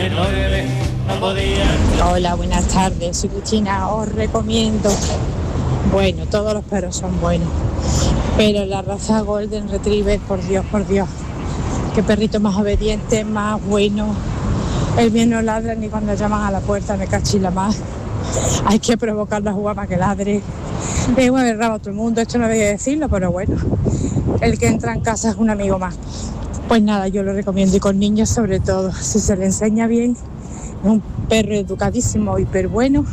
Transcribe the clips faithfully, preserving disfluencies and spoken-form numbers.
Hola, buenas tardes, soy Cristina, os recomiendo. Bueno, todos los perros son buenos, pero la raza Golden Retriever, por Dios, por Dios, qué perrito más obediente, más bueno. El mío no ladra ni cuando llaman a la puerta, me cachila más. Hay que provocarlo a jugar para que ladre. Es mueve el rabo a todo el mundo, esto no debe decirlo, pero bueno, el que entra en casa es un amigo más. Pues nada, yo lo recomiendo, y con niños sobre todo, si se le enseña bien, es un perro educadísimo, hiper bueno.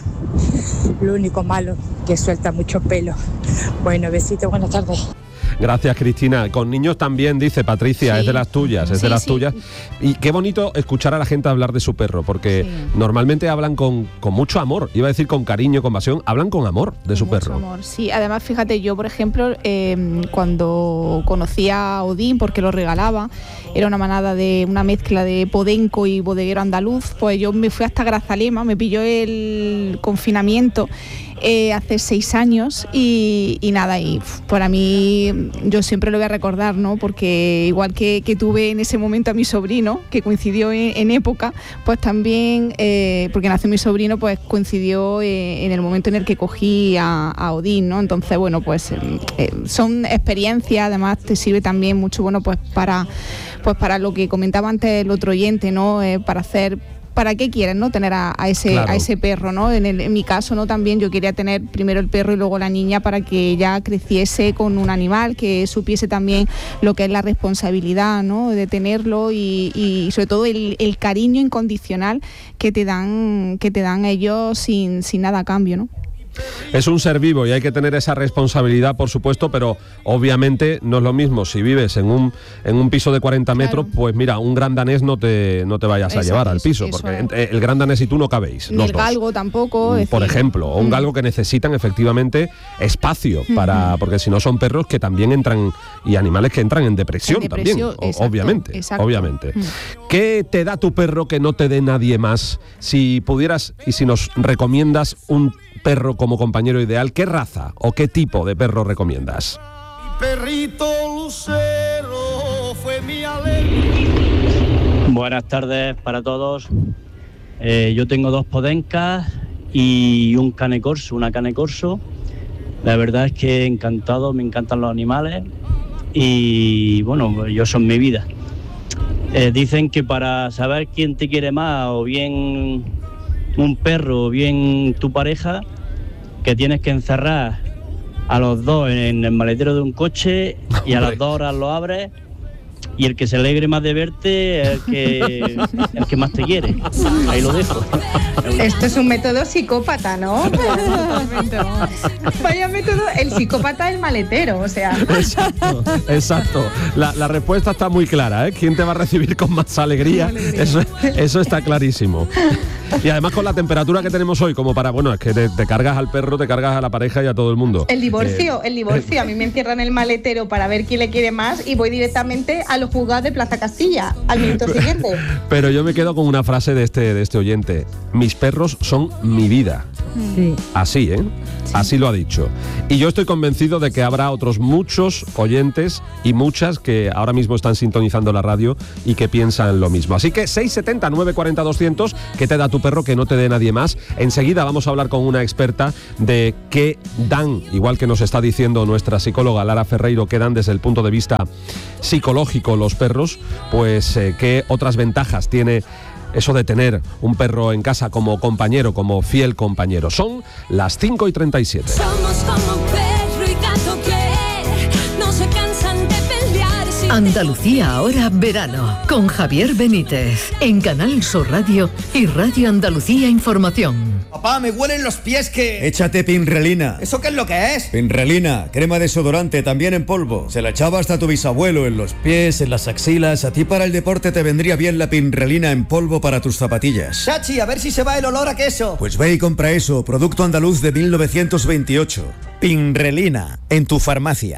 Lo único malo, que suelta mucho pelo. Bueno, besitos, buenas tardes. Gracias, Cristina. Con niños también, dice Patricia, sí. es de las tuyas, es sí, de las sí. tuyas. Y qué bonito escuchar a la gente hablar de su perro, porque sí. normalmente hablan con, con mucho amor, iba a decir con cariño, con pasión, hablan con amor de su mucho perro. Amor. Sí, además, fíjate, yo, por ejemplo, eh, cuando conocí a Odín, porque lo regalaba, era una manada de una mezcla de podenco y bodeguero andaluz, pues yo me fui hasta Grazalema, me pilló el confinamiento Eh, hace seis años y, y nada, y para mí yo siempre lo voy a recordar, ¿no? Porque igual que, que tuve en ese momento a mi sobrino, que coincidió en, en época, pues también, eh, porque nació mi sobrino, pues coincidió eh, en el momento en el que cogí a, a Odín, ¿no? Entonces, bueno, pues eh, son experiencias, además te sirve también mucho, bueno, pues para, pues para lo que comentaba antes el otro oyente, ¿no? Eh, para hacer... ¿Para qué quieren, no? Tener a, a ese claro. a ese perro, ¿no? En, el, en mi caso, ¿no? También yo quería tener primero el perro y luego la niña para que ella creciese con un animal, que supiese también lo que es la responsabilidad, ¿no? De tenerlo y, y sobre todo el, el cariño incondicional que te dan que te dan ellos sin, sin nada a cambio, ¿no? Es un ser vivo y hay que tener esa responsabilidad, por supuesto, pero obviamente no es lo mismo si vives en un en un piso de cuarenta claro. metros, pues mira, un gran danés no te no te vayas Exacto, a llevar al piso, eso, porque eso. el gran danés y tú no cabéis. Ni el galgo dos. tampoco. Por decir. ejemplo, o un mm. galgo que necesitan efectivamente espacio, para mm-hmm. porque si no son perros que también entran, y animales que entran en depresión, en depresión también, exacto, obviamente, exacto. obviamente. Mm. ¿Qué te da tu perro que no te dé nadie más? Si pudieras y si nos recomiendas un perro como compañero ideal, ¿qué raza o qué tipo de perro recomiendas? Mi perrito Lucero fue mi alegría. Buenas tardes para todos. Eh, yo tengo dos podencas y un cane corso, una cane corso. La verdad es que encantado, me encantan los animales y bueno, ellos son mi vida. Eh, dicen que para saber quién te quiere más, o bien un perro o bien tu pareja, que tienes que encerrar a los dos en el maletero de un coche y a las dos horas lo abres y el que se alegre más de verte es el que, el que más te quiere. Ahí lo dejo. Esto es un método psicópata, ¿no? Vaya método, el psicópata del maletero, o sea. Exacto, exacto. La, la respuesta está muy clara, ¿eh? ¿Quién te va a recibir con más alegría? alegría. Eso, eso está clarísimo. Y además con la temperatura que tenemos hoy, como para, bueno, es que te, te cargas al perro, te cargas a la pareja y a todo el mundo. El divorcio, eh, el divorcio. A mí me encierran el maletero para ver quién le quiere más y voy directamente a los juzgados de Plaza Castilla, al minuto siguiente. Pero yo me quedo con una frase de este, de este oyente. Mis perros son mi vida. Sí. Así, ¿eh? Sí. Así lo ha dicho. Y yo estoy convencido de que habrá otros muchos oyentes y muchas que ahora mismo están sintonizando la radio y que piensan lo mismo. Así que seis setenta, nueve cuarenta, doscientos, ¿qué te da tu perro que no te dé nadie más? Enseguida vamos a hablar con una experta de qué dan, igual que nos está diciendo nuestra psicóloga Lara Ferreiro, qué dan desde el punto de vista psicológico los perros, pues eh, qué otras ventajas tiene eso de tener un perro en casa como compañero, como fiel compañero. Son las cinco y treinta y siete. Somos como perro y gato que no se cansan de pelear. Andalucía ahora verano, con Javier Benítez, en Canal Sur Radio y Radio Andalucía Información. Papá, me huelen los pies que... Échate Pinrelina. ¿Eso qué es lo que es? Pinrelina, crema desodorante, también en polvo. Se la echaba hasta tu bisabuelo, en los pies, en las axilas. A ti para el deporte te vendría bien la Pinrelina en polvo para tus zapatillas. Chachi, a ver si se va el olor a queso. Pues ve y compra eso, producto andaluz de mil novecientos veintiocho. Pinrelina, en tu farmacia.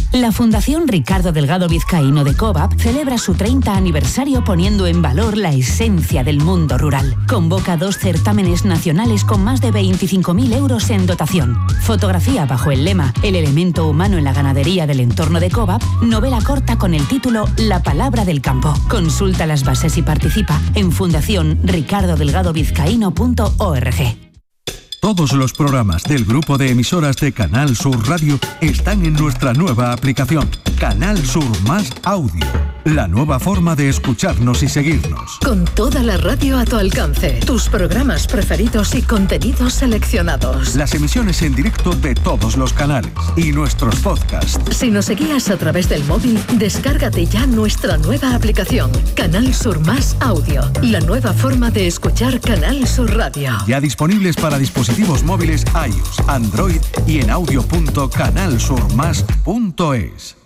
La Fundación Ricardo Delgado Vizcaíno de COVAP celebra su treinta aniversario poniendo en valor la esencia del mundo rural. Convoca dos certámenes nacionales con más de veinticinco mil euros en dotación. Fotografía bajo el lema El elemento humano en la ganadería del entorno de COVAP, novela corta con el título La palabra del campo. Consulta las bases y participa en fundación ricardo delgado vizcaíno punto org. Todos los programas del grupo de emisoras de Canal Sur Radio están en nuestra nueva aplicación, Canal Sur Más Audio. La nueva forma de escucharnos y seguirnos. Con toda la radio a tu alcance, tus programas preferidos y contenidos seleccionados. Las emisiones en directo de todos los canales y nuestros podcasts. Si nos seguías a través del móvil, descárgate ya nuestra nueva aplicación, Canal Sur Más Audio. La nueva forma de escuchar Canal Sur Radio. Ya disponibles para dispositivos móviles iOS, Android y en audio punto canal sur más punto es.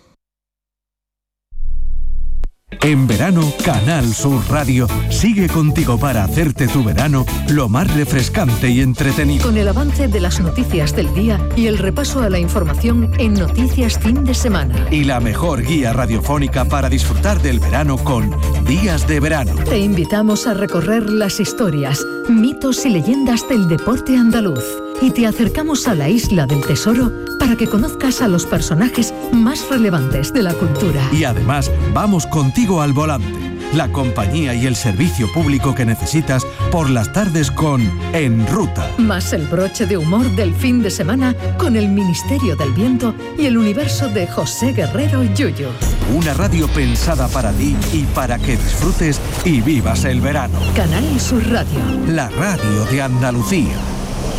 En verano, Canal Sur Radio sigue contigo para hacerte tu verano lo más refrescante y entretenido. Con el avance de las noticias del día y el repaso a la información en Noticias Fin de Semana. Y la mejor guía radiofónica para disfrutar del verano con Días de Verano. Te invitamos a recorrer las historias, mitos y leyendas del deporte andaluz. Y te acercamos a la Isla del Tesoro para que conozcas a los personajes más relevantes de la cultura. Y además, vamos contigo al volante, la compañía y el servicio público que necesitas por las tardes con En Ruta. Más el broche de humor del fin de semana con el Ministerio del Viento y el universo de José Guerrero Yuyu. Una radio pensada para ti y para que disfrutes y vivas el verano. Canal Sur Radio. La radio de Andalucía.